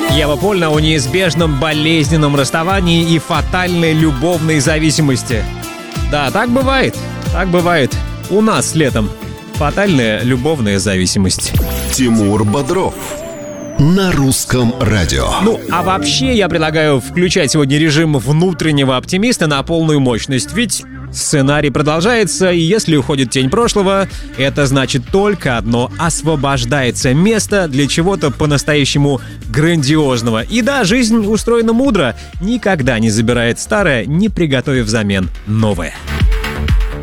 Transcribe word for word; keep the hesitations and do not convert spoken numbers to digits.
Ева Польна о неизбежном болезненном расставании и фатальной любовной зависимости. Да, так бывает, так бывает. У нас летом фатальная любовная зависимость. Тимур Бодров на русском радио. Ну, а вообще я предлагаю включать сегодня режим внутреннего оптимиста на полную мощность, ведь сценарий продолжается, и если уходит тень прошлого, это значит только одно: освобождается место для чего-то по-настоящему грандиозного. И да, жизнь устроена мудро, никогда не забирает старое, не приготовив взамен новое.